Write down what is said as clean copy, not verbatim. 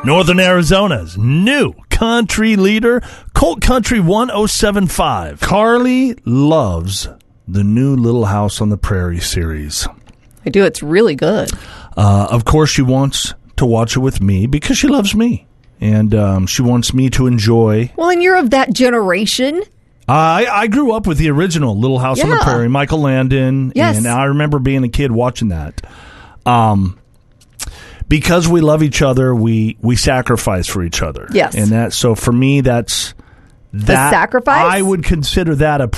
Northern Arizona's new country leader, Colt Country 107.5. Carly loves the new Little House on the Prairie series. I do. It's really good. Of course, she wants to watch it with me because she loves me. And she wants me to enjoy. Well, and you're of that generation. I grew up with the original Little House on the Prairie, Michael Landon. Yes. And I remember being a kid watching that. Because we love each other, we sacrifice for each other. Yes. And so for me, that's that. A sacrifice? I would consider that a